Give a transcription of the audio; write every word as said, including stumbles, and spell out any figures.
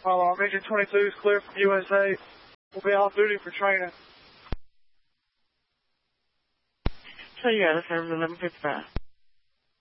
Apollo. Engine twenty-two is clear from U S A. We'll be off duty for training. So you got a service eleven fifty-five.